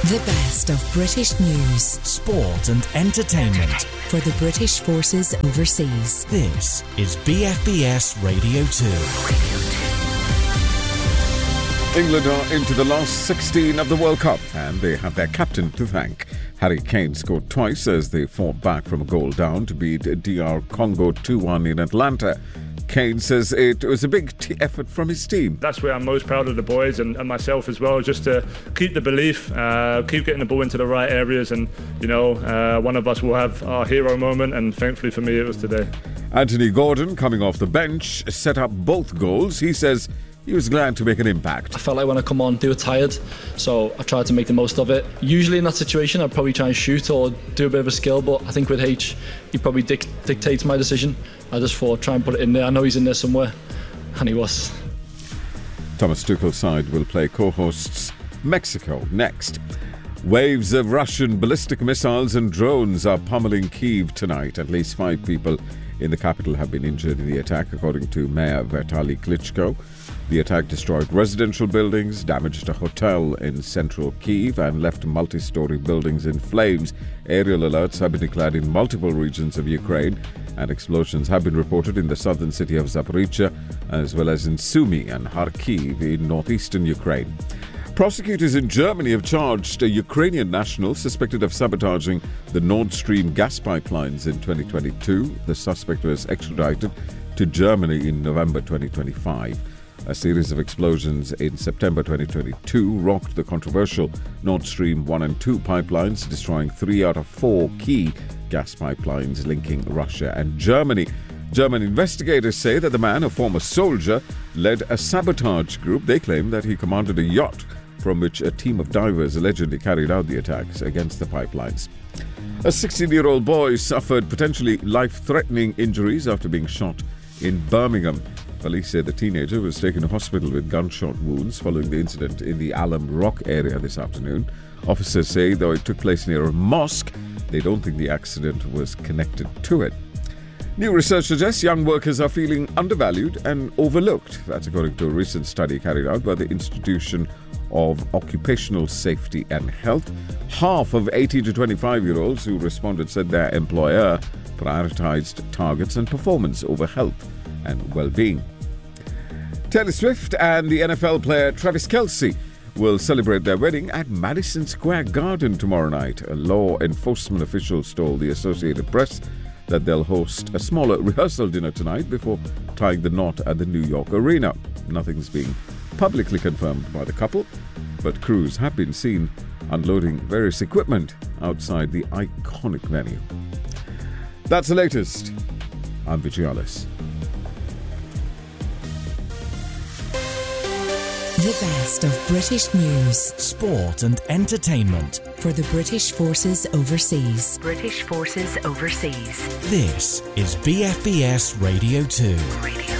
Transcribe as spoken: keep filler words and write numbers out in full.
The best of British news, sport and entertainment for the British forces overseas. This is B F B S Radio two. England are into the last sixteen of the World Cup and they have their captain to thank. Harry Kane scored twice as they fought back from a goal down to beat D R Congo two one in Atlanta. Kane says it was a big t- effort from his team. That's where I'm most proud of the boys and, and myself as well, just to keep the belief, uh, keep getting the ball into the right areas, and you know, uh, one of us will have our hero moment, and thankfully for me it was today. Anthony Gordon, coming off the bench, set up both goals. He says he was glad to make an impact. I felt like when I come on, they were tired, so I tried to make the most of it. Usually in that situation, I'd probably try and shoot or do a bit of a skill, but I think with H, he probably dic- dictates my decision. I just thought, try and put it in there. I know he's in there somewhere, and he was. Thomas Tuchel's side will play co-hosts Mexico next. Waves of Russian ballistic missiles and drones are pummeling Kyiv tonight. At least five people in the capital have been injured in the attack, according to Mayor Vitaly Klitschko. The attack destroyed residential buildings, damaged a hotel in central Kyiv, and left multi-story buildings in flames. Aerial alerts have been declared in multiple regions of Ukraine, and explosions have been reported in the southern city of Zaporizhzhia, as well as in Sumy and Kharkiv in northeastern Ukraine. Prosecutors in Germany have charged a Ukrainian national suspected of sabotaging the Nord Stream gas pipelines in twenty twenty-two. The suspect was extradited to Germany in November twenty twenty-five. A series of explosions in September twenty twenty-two rocked the controversial Nord Stream one and two pipelines, destroying three out of four key gas pipelines linking Russia and Germany. German investigators say that the man, a former soldier, led a sabotage group. They claim that he commanded a yacht from which a team of divers allegedly carried out the attacks against the pipelines. A sixteen-year-old boy suffered potentially life-threatening injuries after being shot in Birmingham. Police say the teenager was taken to hospital with gunshot wounds following the incident in the Alum Rock area this afternoon. Officers say, though it took place near a mosque, they don't think the accident was connected to it. New research suggests young workers are feeling undervalued and overlooked. That's according to a recent study carried out by the Institution of Occupational Safety and Health. Half of eighteen to twenty-five-year-olds who responded said their employer prioritized targets and performance over health and well-being. Taylor Swift and the N F L player Travis Kelce will celebrate their wedding at Madison Square Garden tomorrow night. A law enforcement officials told the Associated Press that they'll host a smaller rehearsal dinner tonight before tying the knot at the New York Arena. Nothing's being publicly confirmed by the couple, but crews have been seen unloading various equipment outside the iconic venue. That's the latest. I'm Vijayalis. The best of British news, sport and entertainment for the British forces overseas. British forces overseas. This is B F B S Radio two. Radio